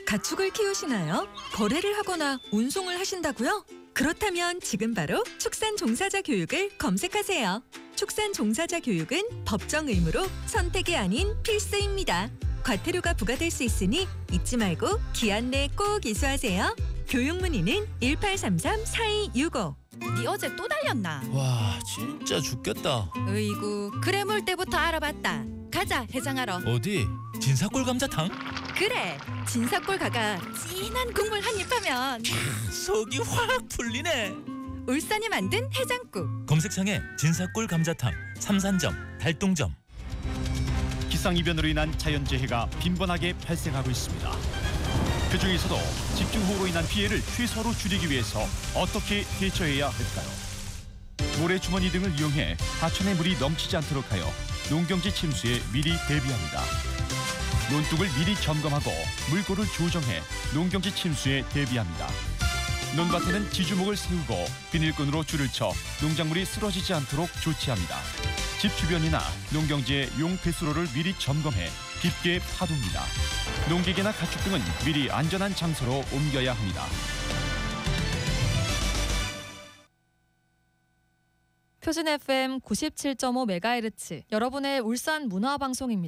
가축을 키우시나요? 거래를 하거나 운송을 하신다고요? 그렇다면 지금 바로 축산 종사자 교육을 검색하세요. 축산 종사자 교육은 법정 의무로 선택이 아닌 필수입니다. 과태료가 부과될 수 있으니 잊지 말고 기한 내 꼭 이수하세요. 교육 문의는 1833-4265. 네 어제 또 달렸나? 와 진짜 죽겠다. 으이구 그래 물 때부터 알아봤다. 가자 해장하러. 어디? 진사골 감자탕? 그래 진사골 가가 진한 국물 한 입 하면 속이 확 풀리네. 울산이 만든 해장국. 검색창에 진사골 감자탕, 삼산점, 달동점. 기상이변으로 인한 자연재해가 빈번하게 발생하고 있습니다. 그중에서도 집중호우로 인한 피해를 최소로 줄이기 위해서 어떻게 대처해야 할까요? 모래주머니 등을 이용해 하천의 물이 넘치지 않도록 하여 농경지 침수에 미리 대비합니다. 논둑을 미리 점검하고 물고를 조정해 농경지 침수에 대비합니다. 논밭에는 지주목을 세우고 비닐끈으로 줄을 쳐 농작물이 쓰러지지 않도록 조치합니다. 집 주변이나 농경지의 용 배수로를 미리 점검해 깊게 파둡니다. 농기계나 가축 등은 미리 안전한 장소로 옮겨야 합니다. 표준 FM 97.5MHz 여러분의 울산 문화방송입니다.